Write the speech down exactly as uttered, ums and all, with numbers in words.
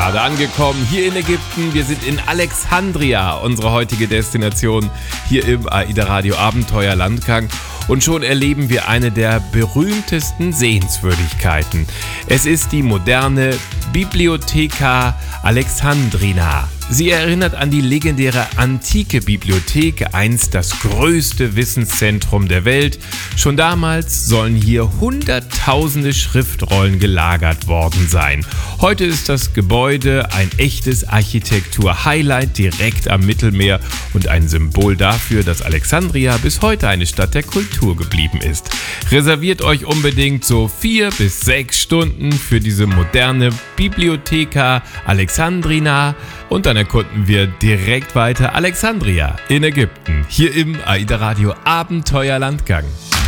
gerade angekommen hier in Ägypten. Wir sind in Alexandria, unsere heutige Destination hier im AIDA Radio Abenteuerlandgang. Und schon erleben wir eine der berühmtesten Sehenswürdigkeiten. Es ist die moderne Bibliotheca Alexandrina. Sie erinnert an die legendäre antike Bibliothek, einst das größte Wissenszentrum der Welt. Schon damals sollen hier hunderttausende Schriftrollen gelagert worden sein. Heute ist das Gebäude ein echtes Architektur-Highlight direkt am Mittelmeer und ein Symbol dafür, dass Alexandria bis heute eine Stadt der Kultur geblieben ist. Reserviert euch unbedingt so vier bis sechs Stunden für diese moderne Bibliotheca Alexandrina und dann erkunden wir direkt weiter Alexandria in Ägypten, hier im AIDA Radio Abenteuerlandgang.